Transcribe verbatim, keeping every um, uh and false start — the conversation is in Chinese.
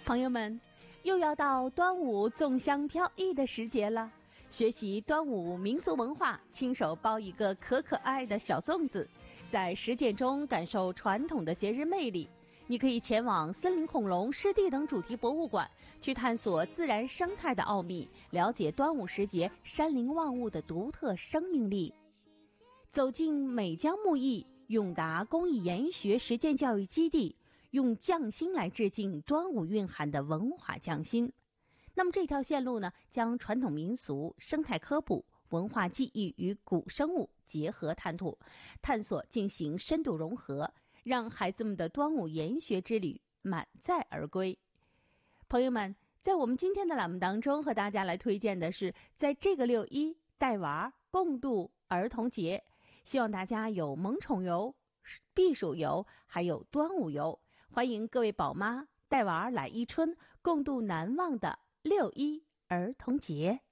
朋友们，又要到端午粽香飘逸的时节了。学习端午民俗文化，亲手包一个可可爱的小粽子，在实践中感受传统的节日魅力。你可以前往森林恐龙、湿地等主题博物馆，去探索自然生态的奥秘，了解端午时节山林万物的独特生命力。走进美江木艺永达公益研学实践教育基地，用匠心来致敬端午蕴含的文化匠心。那么这条线路呢，将传统民俗、生态科普、文化技艺与古生物结合探讨，探索进行深度融合，让孩子们的端午研学之旅满载而归。朋友们，在我们今天的栏目当中，和大家来推荐的是在这个六一带娃共度儿童节，希望大家有萌宠游、避暑游，还有端午游。欢迎各位宝妈带娃来伊春，共度难忘的六一儿童节。